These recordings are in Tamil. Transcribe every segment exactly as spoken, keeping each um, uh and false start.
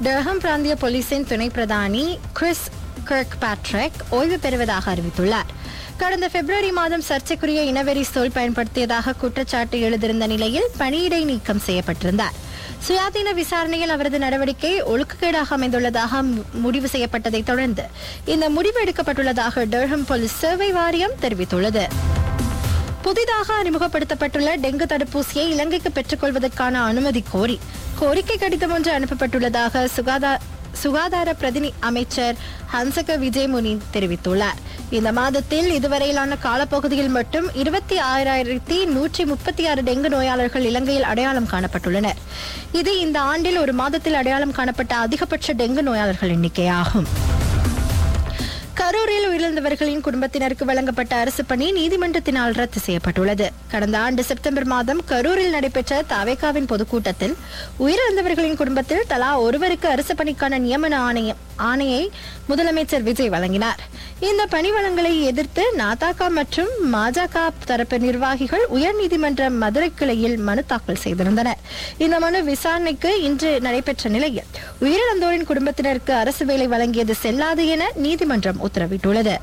டர்ஹம் பிராந்திய போலீசின் துணை பிரதானி கிறிஸ் கர்க் பேட்ரிக் ஓய்வு பெறுவதாக அறிவித்துள்ளார். கடந்த பிப்ரவரி மாதம் சர்ச்சைக்குரிய இனவெறி சொல் பயன்படுத்தியதாக குற்றச்சாட்டு எழுதியிருந்த நிலையில் பணியிடை நீக்கம் செய்யப்பட்டிருந்தார். சுயாதீன விசாரணையில் அவரது நடவடிக்கை ஒழுக்கக்கேடாக அமைந்துள்ளதாக முடிவு செய்யப்பட்டதை தொடர்ந்து இந்த முடிவு எடுக்கப்பட்டுள்ளதாக டர்ஹம் போலீஸ் சேவை வாரியம் தெரிவித்துள்ளது. புதிதாக அறிமுகப்படுத்தப்பட்டுள்ள டெங்கு தடுப்பூசியை இலங்கைக்கு பெற்றுக் கொள்வதற்கான அனுமதி கோரி கோரிக்கை கடிதம் ஒன்று அனுப்பப்பட்டுள்ளதாக சுகாதார சுகாதார பிரதிநிதி அமைச்சர் ஹன்சக விஜயமுனி தெரிவித்துள்ளார். இந்த மாதத்தில் இதுவரையிலான காலப்பகுதியில் மட்டும் இருபத்தி ஆறாயிரத்தி நூற்றி முப்பத்தி ஆறு டெங்கு நோயாளர்கள் இலங்கையில் அடையாளம் காணப்பட்டுள்ளனர். இது இந்த ஆண்டில் ஒரு மாதத்தில் அடையாளம் காணப்பட்ட அதிகபட்ச டெங்கு நோயாளர்கள் எண்ணிக்கையாகும். கரூரில் உயிரிழந்தவர்களின் குடும்பத்தினருக்கு வழங்கப்பட்ட அரசு பணி நீதிமன்றத்தினால் ரத்து செய்யப்பட்டுள்ளது. கடந்த ஆண்டு செப்டம்பர் மாதம் கரூரில் நடைபெற்ற தவேகாவின் பொதுக்கூட்டத்தில் உயிரிழந்தவர்களின் குடும்பத்தில் தலா ஒருவருக்கு அரசு பணிக்கான நியமன ஆணையம் ஆணையை முதலமைச்சர் விஜய் வழங்கினார். இந்த பணி வழங்கலை எதிர்த்து நாதக மற்றும் மாஜக தரப்பு நிர்வாகிகள் உயர்நீதிமன்ற மதுரை கிளையில் மனு தாக்கல் செய்திருந்தனர். இந்த மனு விசாரணைக்கு இன்று நடைபெற்ற நிலையில் உயிரிழந்தோரின் குடும்பத்தினருக்கு அரசு வேலை வழங்கியது செல்லாது என நீதிமன்றம் உத்தரவிட்டுள்ளது.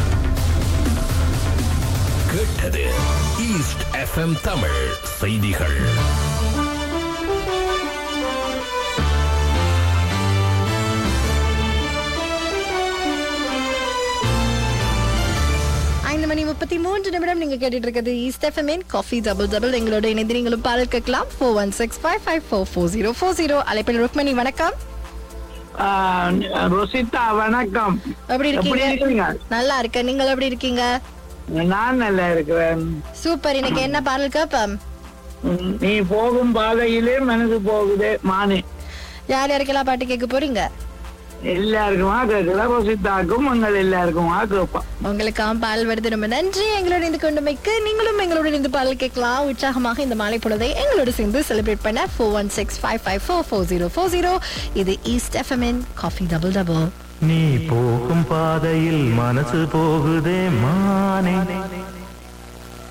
கேட்டது ஈஸ்ட் எஃப்எம் தமிழ் செய்திகள். ஐந்து மணி முப்பத்தி மூன்று நிமிடம் நீங்க கேட்டுட்டு இருக்கிறது east FM coffee double double. எங்களோட இணைந்து நீங்களும் பாடல் கேட்கலாம். Four one six five five four four zero four zero அழைப்பில் ருக்மணி வணக்கம். ரோசிதா வணக்கம். எப்படி இருக்கீங்க? நல்லா இருக்கேன். நீங்கள் எப்படி இருக்கீங்க? நான் நல்லா இருக்கிறேன். சூப்பர். இன்னைக்கு என்ன பாடல் கேட்போம்? நீ போகும் பாதையிலே மனசு போகுதே மானே. யார் யாருக்கெல்லாம் பாட்டு கேட்க போறீங்க? எல்லாருக்குமா கேட்கல, ரோசிதாக்கும் உங்கள் எல்லாருக்குமா கேட்போம். உங்களுக்காக பாடல் வருது. ரொம்ப நன்றி எங்களோட இணைந்து கொண்டமைக்கு. நீங்களும் எங்களோட இணைந்து பாடல் கேட்கலாம். உற்சாகமாக இந்த மாலை பொழுதை எங்களோட சேர்ந்து செலிப்ரேட் பண்ண four one six five five four four zero four zero. இது east FM coffee double double. நீ போகும் பாதையில் மனசு போகுதே மானே.